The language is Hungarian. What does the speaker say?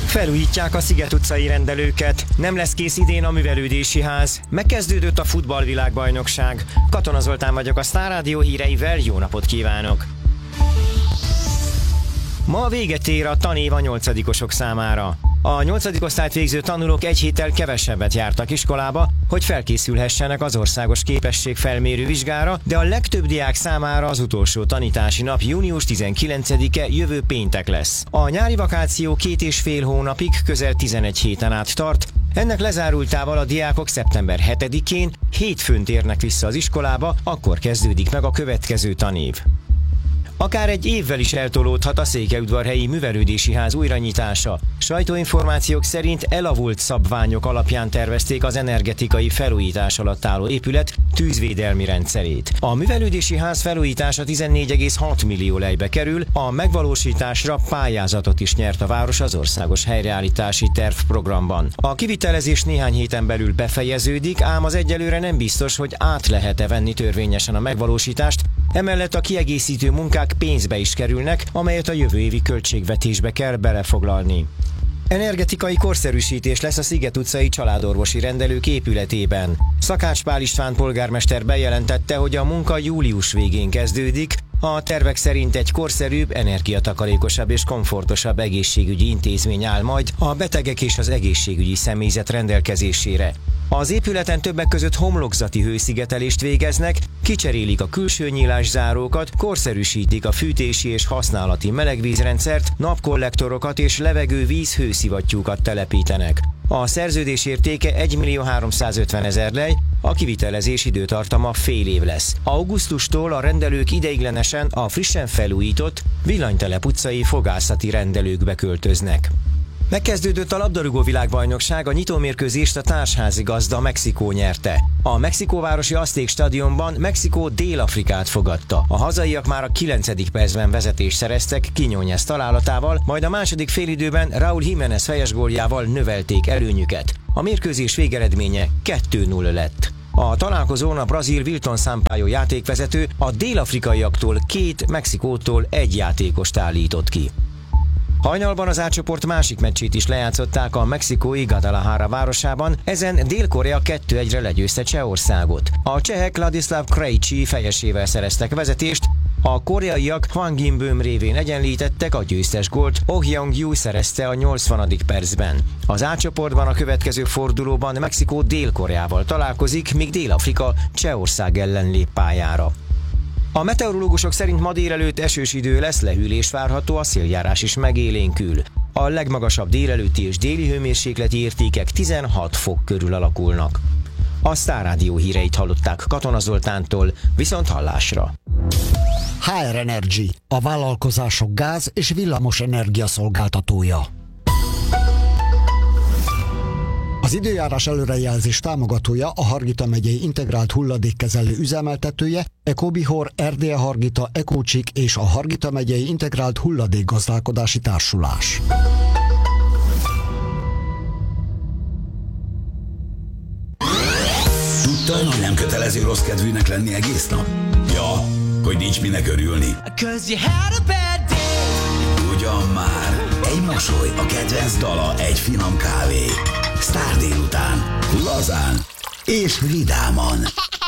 Felújítják a Sziget utcai rendelőket, nem lesz kész idén a művelődési ház, megkezdődött a futballvilágbajnokság. Katona Zoltán vagyok, a Sztár Rádió híreivel, jó napot kívánok! Ma véget ér a tanév a 8-osok számára. A 8. osztályt végző tanulók egy héttel kevesebbet jártak iskolába, hogy felkészülhessenek az országos képességfelmérő vizsgára, de a legtöbb diák számára az utolsó tanítási nap június 19-e jövő péntek lesz. A nyári vakáció 2,5 hónapig, közel 11 héten át tart. Ennek lezárultával a diákok szeptember 7-én hétfőn térnek vissza az iskolába, akkor kezdődik meg a következő tanév. Akár egy évvel is eltolódhat a Székelyudvarhelyi Művelődési Ház újranyitása. Sajtóinformációk szerint elavult szabványok alapján tervezték az energetikai felújítás alatt álló épület tűzvédelmi rendszerét. A Művelődési Ház felújítása 14,6 millió lejbe kerül, a megvalósításra pályázatot is nyert a város az Országos Helyreállítási Tervprogramban. A kivitelezés néhány héten belül befejeződik, ám az egyelőre nem biztos, hogy át lehet-e venni törvényesen a megvalósítást. Emellett a kiegészítő munkák pénzbe is kerülnek, amelyet a jövő évi költségvetésbe kell belefoglalni. Energetikai korszerűsítés lesz a Sziget utcai családorvosi rendelők épületében. Szakács Pál István polgármester bejelentette, hogy a munka július végén kezdődik. A tervek szerint egy korszerűbb, energiatakarékosabb és komfortosabb egészségügyi intézmény áll majd a betegek és az egészségügyi személyzet rendelkezésére. Az épületen többek között homlokzati hőszigetelést végeznek, kicserélik a külső nyílászárókat, korszerűsítik a fűtési és használati melegvízrendszert, napkollektorokat és levegő-víz hőszivattyúkat telepítenek. A szerződés értéke 1.350.000 lej, a kivitelezés időtartama fél év lesz. Augusztustól a rendelők ideiglenesen a frissen felújított Villanytelep utcai fogászati rendelőkbe költöznek. Megkezdődött a labdarúgó világbajnokság, a nyitómérkőzést a társházigazda Mexikó nyerte. A mexikóvárosi Azték stadionban Mexikó Dél-Afrikát fogadta. A hazaiak már a 9. percben vezetést szereztek Quiñones találatával, majd a második félidőben Raúl Jiménez fejes góljával növelték előnyüket. A mérkőzés végeredménye 2-0 lett. A találkozón a brazil Wilton Sampaio játékvezető a dél-afrikaiaktól 2, Mexikótól 1 játékost állított ki. Hajnalban az A-csoport másik meccsét is lejátszották a mexikói Guadalajara városában, ezen Dél-Korea 2-1-re legyőzte Csehországot. A csehek Ladislav Krejci fejesével szereztek vezetést, a koreaiak Hwang In-bum révén egyenlítettek, a győztes gólt Oh Hyung-ju szerezte a 80. percben. Az A-csoportban a következő fordulóban Mexikó Dél-Koreával találkozik, míg Dél-Afrika Csehország ellen lép pályára. A meteorológusok szerint ma délelőtt esős idő lesz, lehűlés várható, a széljárás is megélénkül. A legmagasabb délelőtti és déli hőmérsékleti értékek 16 fok körül alakulnak. A Sztár Rádió híreit hallották Katona Zoltántól, viszont hallásra. HR Energy, a vállalkozások gáz- és villamos energia szolgáltatója. Az időjárás előrejelzés támogatója a Hargita megyei integrált hulladékkezelő üzemeltetője, Ecobihor, Erdélye Hargita, Ecócsik és a Hargita megyei integrált hulladékgazdálkodási társulás. Tudtad, hogy nem kötelező rossz kedvűnek lenni egész nap? Ja, hogy nincs minek örülni. Ugyan már, egy mosoly, a kedvenc dala, egy finom kávé. Sztár délután, lazán és vidáman.